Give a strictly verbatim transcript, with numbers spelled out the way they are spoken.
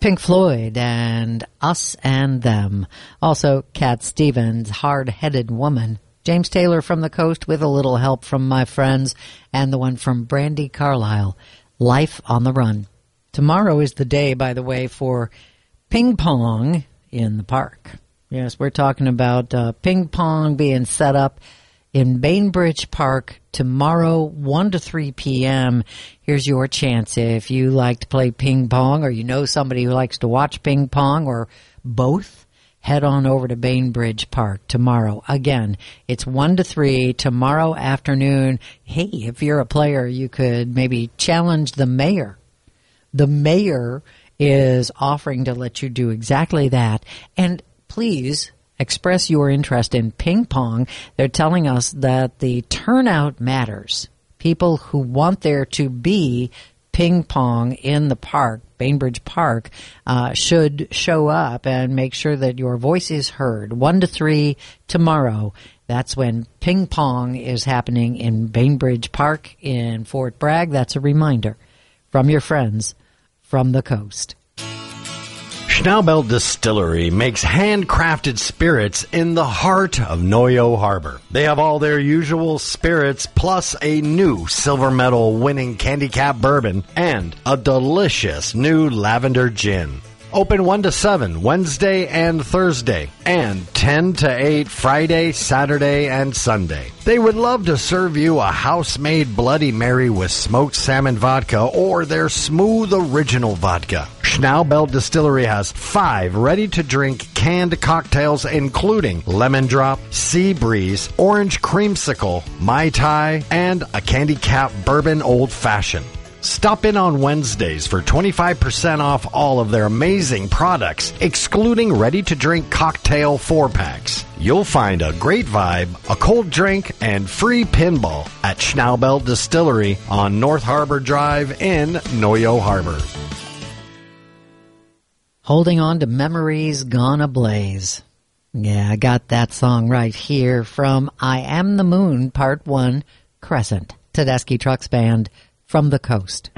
Pink Floyd and Us and Them. Also, Cat Stevens, Hard-Headed Woman. James Taylor from the Coast with a little help from my friends. And the one from Brandi Carlile, Life on the Run. Tomorrow is the day, by the way, for ping pong in the park. Yes, we're talking about uh, ping pong being set up in Bainbridge Park tomorrow, one to three p.m. Here's your chance. If you like to play ping pong or you know somebody who likes to watch ping pong or both, head on over to Bainbridge Park tomorrow. Again, it's one to three tomorrow afternoon. Hey, if you're a player, you could maybe challenge the mayor. The mayor is offering to let you do exactly that. And please express your interest in ping pong. They're telling us that the turnout matters. People who want there to be ping pong in the park, Bainbridge Park, uh, should show up and make sure that your voice is heard. One to three tomorrow. That's when ping pong is happening in Bainbridge Park in Fort Bragg. That's a reminder from your friends from the coast. Schnaubelt Distillery makes handcrafted spirits in the heart of Noyo Harbor. They have all their usual spirits plus a new silver medal winning Candy Cap bourbon and a delicious new lavender gin. Open one to seven Wednesday and Thursday, and ten to eight Friday, Saturday, and Sunday. They would love to serve you a house-made Bloody Mary with smoked salmon vodka or their smooth original vodka. Schnaubelt Distillery has five ready-to-drink canned cocktails including Lemon Drop, Sea Breeze, Orange Creamsicle, Mai Tai, and a Candy Cap Bourbon Old Fashioned. Stop in on Wednesdays for twenty-five percent off all of their amazing products, excluding ready-to-drink cocktail four-packs. You'll find a great vibe, a cold drink, and free pinball at Schnaubelt Distillery on North Harbor Drive in Noyo Harbor. Holding on to memories gone ablaze. Yeah, I got that song right here from I Am the Moon, Part one, Crescent, Tedeschi Trucks Band from the coast.